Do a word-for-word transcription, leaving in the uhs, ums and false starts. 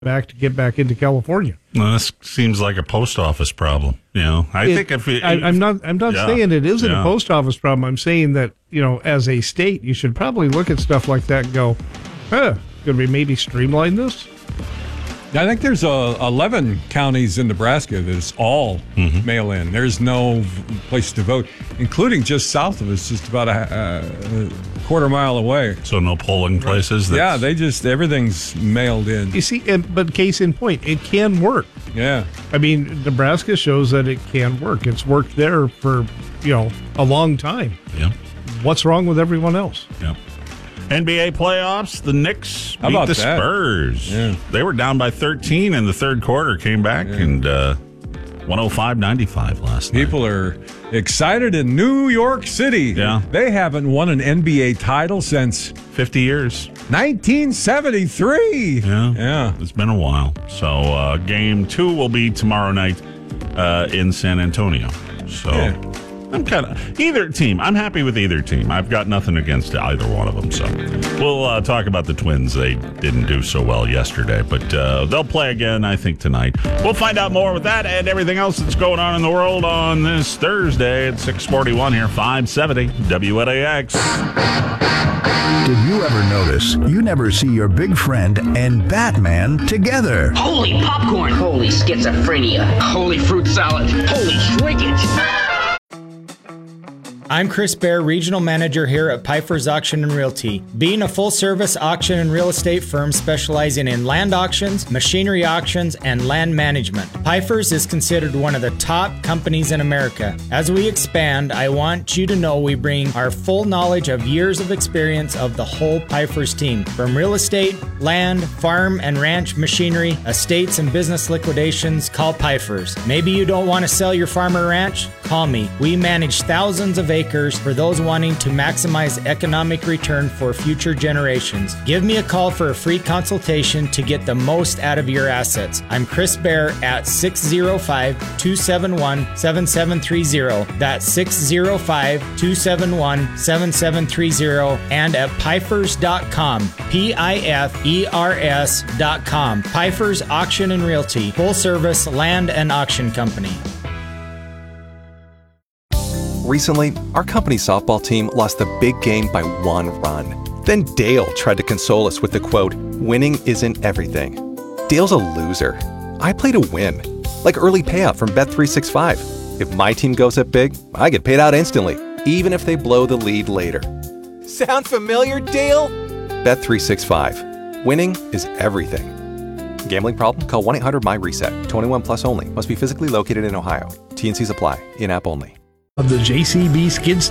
back to get back into California. Well, this seems like a post office problem. You know, I It- think if it, I, I'm not, I'm not Yeah, saying it isn't yeah. a post office problem. I'm saying that, you know, as a state, you should probably look at stuff like that and go, huh, could we maybe streamline this? I think there's uh, eleven counties in Nebraska that's all Mm-hmm. mail-in. There's no v- place to vote, including just south of us, just about a, a quarter mile away. so no polling places. That's, Yeah, they just, everything's mailed in. You see, and, but case in point, it can work. Yeah. I mean, Nebraska shows that it can work. It's worked there for, you know, a long time. Yeah. What's wrong with everyone else? Yeah. N B A playoffs, the Knicks How beat about the that? Spurs. Yeah. They were down by thirteen in the third quarter, came back, and uh, one oh five ninety-five last night. People are excited in New York City. Yeah. They haven't won an N B A title since fifty years. nineteen seventy-three. Yeah. Yeah. It's been a while. So uh, game two will be tomorrow night uh, in San Antonio. So Yeah. I'm kind of, either team, I'm happy with either team. I've got nothing against either one of them. So we'll uh, talk about the Twins. They didn't do so well yesterday, but uh, they'll play again, I think, tonight. We'll find out more with that and everything else that's going on in the world on this Thursday at six forty-one here, five seventy W N A X. Did you ever notice you never see your big friend and Batman together? Holy popcorn! Holy schizophrenia! Holy fruit salad! Holy shrinkage! I'm Chris Bear, Regional Manager here at Pfeiffer's Auction and Realty. Being a full-service auction and real estate firm specializing in land auctions, machinery auctions, and land management, Pfeiffer's is considered one of the top companies in America. As we expand, I want you to know we bring our full knowledge of years of experience of the whole Pfeiffer's team. From real estate, land, farm and ranch machinery, estates and business liquidations, call Pfeiffer's. Maybe you don't want to sell your farm or ranch? Call me. We manage thousands of acres for those wanting to maximize economic return for future generations. Give me a call for a free consultation to get the most out of your assets. I'm Chris Bear at six oh five, two seven one, seven seven three oh. That's six oh five, two seven one, seven seven three oh and at Pfeifers dot com. P I F E R S dot com. Pfeiffer's Auction and Realty. Full service land and auction company. Recently, our company softball team lost the big game by one run. Then Dale tried to console us with the quote, "Winning isn't everything." Dale's a loser. I play to win. Like early payout from Bet three sixty-five. If my team goes up big, I get paid out instantly, even if they blow the lead later. Sound familiar, Dale? Bet three sixty-five. Winning is everything. Gambling problem? Call one eight hundred M Y reset. twenty-one plus only. Must be physically located in Ohio. T and Cs apply. In-app only. Of the J C B Skid